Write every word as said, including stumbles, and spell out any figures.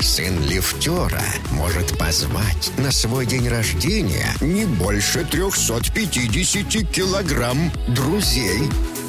сын лифтера может позвать на свой день рождения не больше трехсот пятидесяти килограмм друзей.